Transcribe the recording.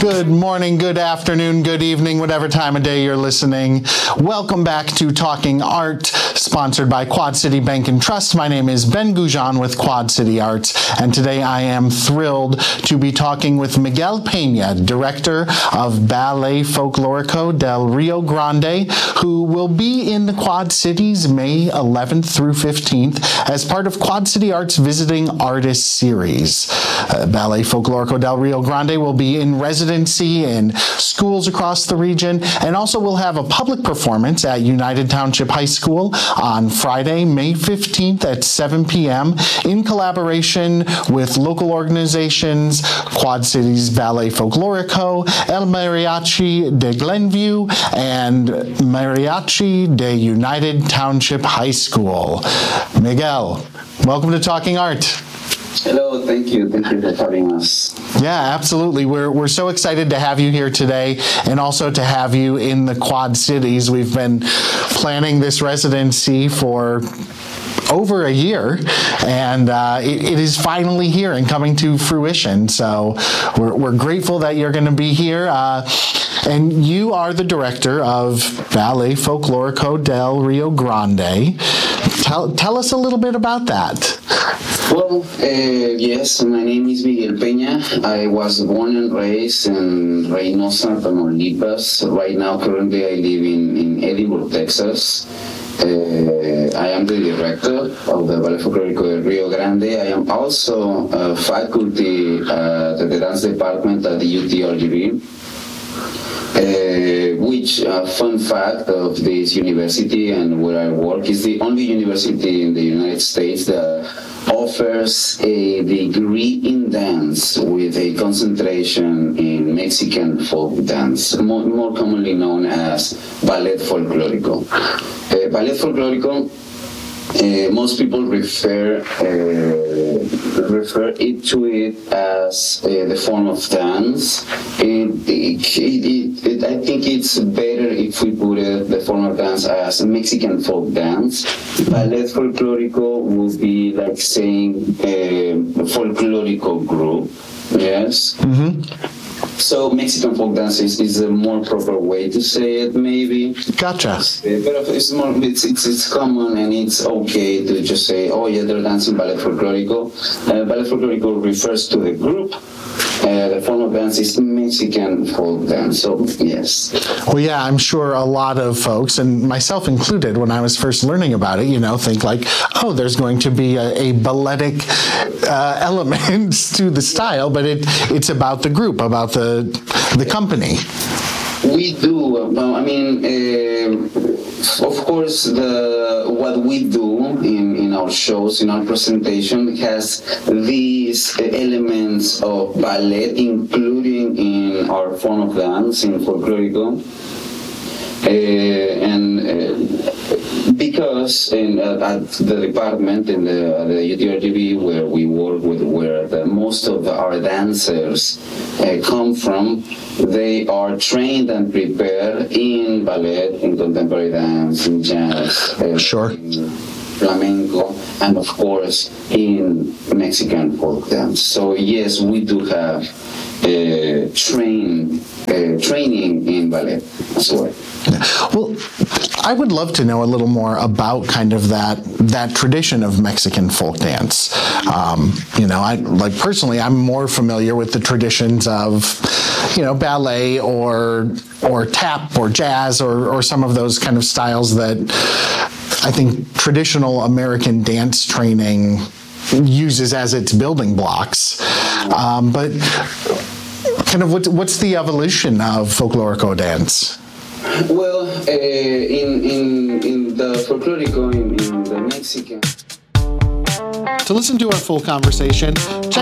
Good morning, good afternoon, good evening, whatever time of day you're listening. Welcome back to Talking Art, sponsored by Quad City Bank and Trust. My name is Ben Goujon with Quad City Arts, and today I am thrilled to be talking with Miguel Pena, director of Ballet Folklorico del Rio Grande, who will be in the Quad Cities May 11th through 15th as part of Quad City Arts Visiting Artists Series. Ballet Folklorico del Rio Grande will be in residency in schools across the region, and also will have a public performance at United Township High School on Friday, May 15th at 7 p.m. in collaboration with local organizations Quad Cities Ballet Folklorico, El Mariachi de Glenview, and Mariachi de United Township High School. Miguel, welcome to Talking Art. Hello, thank you. Thank you for having us. Yeah, absolutely. We're so excited to have you here today, and also to have you in the Quad Cities. We've been planning this residency for over a year, and it is finally here and coming to fruition. So we're grateful that you're going to be here. And you are the director of Ballet Folklorico del Rio Grande. Tell us a little bit about that. Well, yes, my name is Miguel Pena. I was born and raised in Reynosa, Tamaulipas. Right now, currently, I live in Edinburgh, Texas. I am the director of the Ballet Folklorico del Rio Grande. I am also a faculty at the dance department at the UTRGV. Which, fun fact of this university and where I work, is the only university in the United States that offers a degree in dance with a concentration in Mexican folk dance, more commonly known as Ballet Folklorico. Ballet Folklorico, most people refer it to it as the form of dance. I think it's better if we put the form of dance as Mexican folk dance. Ballet Folklorico would be like saying folklorico group. Yes. Mm-hmm. So Mexican folk dance is a more proper way to say it, maybe. Gotcha. But it's common, and it's okay to just say, oh yeah, they're dancing Ballet Folklorico. Ballet Folklorico refers to the group. The form of dance is Mexican folk dance, so yes. Well, yeah, I'm sure a lot of folks, and myself included, when I was first learning about it, think like, oh, there's going to be a balletic element to the style, but it's about the group, about the company. We do. Of course, what we do in our shows, in our presentation, has these elements of ballet, including in our form of dance, in Folklorico. Because at the department in the UTRGV where we work with, where most of our dancers come from, they are trained and prepared in ballet, in contemporary dance, in jazz, sure, in flamenco, and of course in Mexican folk dance. So yes, we do have training in ballet as well. Well, I would love to know a little more about kind of that tradition of Mexican folk dance. Personally, I'm more familiar with the traditions of, ballet or tap or jazz or some of those kind of styles that I think traditional American dance training uses as its building blocks. But kind of what's the evolution of folklorico dance? Well, in the folklorico, in the Mexican. To listen to our full conversation, check